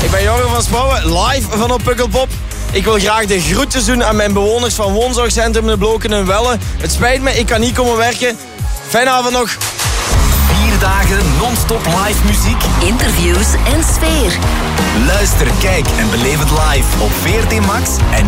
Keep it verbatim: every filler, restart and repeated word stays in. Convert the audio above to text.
Ik ben Jorgen van Spouwen, live van op Pukkelpop. Ik wil graag de groetjes doen aan mijn bewoners van Woonzorgcentrum De Bloken en Welle. Het spijt me, ik kan niet komen werken. Fijne avond nog. Vier dagen non-stop live muziek. Interviews en sfeer. Luister, kijk en beleef het live op V R T Max en